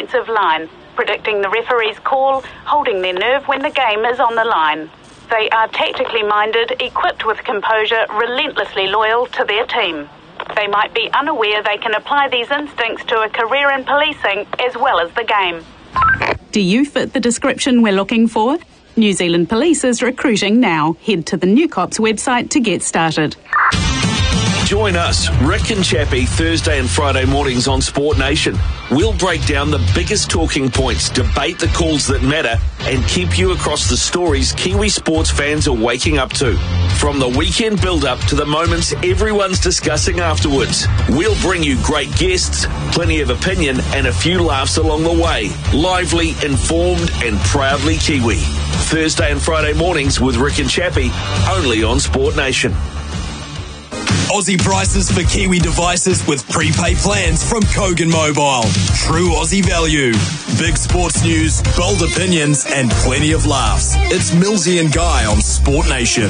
defensive line, predicting the referee's call, holding their nerve when the game is on the line. They are tactically minded, equipped with composure, relentlessly loyal to their team. They might be unaware they can apply these instincts to a career in policing as well as the game. Do you fit the description we're looking for? New Zealand Police is recruiting now. Head to the New Cops website to get started. Join us, Rick and Chappie, Thursday and Friday mornings on Sport Nation. We'll break down the biggest talking points, debate the calls that matter, and keep you across the stories Kiwi sports fans are waking up to. From the weekend build-up to the moments everyone's discussing afterwards, we'll bring you great guests, plenty of opinion, and a few laughs along the way. Lively, informed, and proudly Kiwi. Thursday and Friday mornings with Rick and Chappie, only on Sport Nation. Aussie prices for Kiwi devices with prepaid plans from Kogan Mobile. True Aussie value. Big sports news, bold opinions, and plenty of laughs. It's Millsy and Guy on Sport Nation.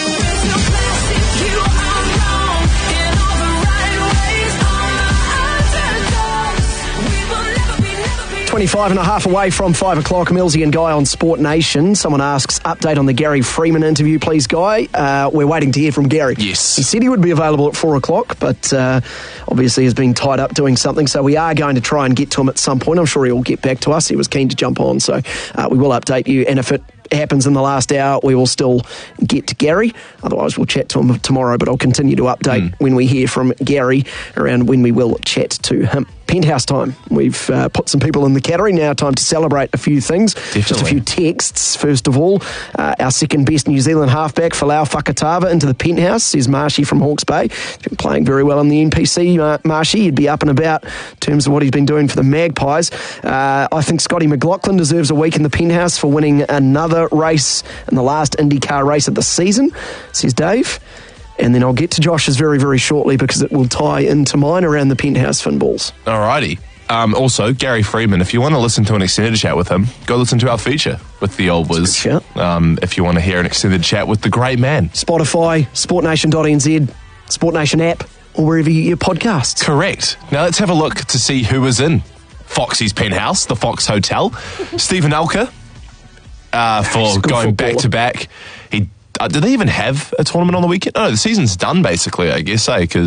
25 and a half away from 5 o'clock. Millsy and Guy on Sport Nation. Someone asks, update on the Gary Freeman interview, please, Guy. We're waiting to hear from Gary. Yes. He said he would be available at 4 o'clock, but obviously has been tied up doing something, so we are going to try and get to him at some point. I'm sure he will get back to us. He was keen to jump on, so we will update you, and if it happens in the last hour, we will still get to Gary. Otherwise, we'll chat to him tomorrow, but I'll continue to update when we hear from Gary around when we will chat to him. Penthouse time. We've put some people in the category. Now time to celebrate a few things. Definitely. Just a few texts. First of all, our second best New Zealand halfback, Folau Fakatava, into the penthouse, says Marshy from Hawke's Bay. He's been playing very well in the NPC, Marshy. He'd be up and about in terms of what he's been doing for the Magpies. I think Scotty McLaughlin deserves a week in the penthouse for winning another race in the last IndyCar race of the season, says Dave. And then I'll get to Josh's very, very shortly because it will tie into mine around the penthouse fin balls. Alrighty. Also, Gary Freeman, if you want to listen to an extended chat with him, go listen to our feature with the old Wiz. If you want to hear an extended chat with the great man. Spotify, sportnation.nz, Sport Nation app, or wherever you get your podcasts. Correct. Now let's have a look to see who was in Foxy's penthouse, the Fox Hotel. Stephen Elker, for going back-to-back. Did they even have a tournament on the weekend? No, the season's done, basically, I guess, because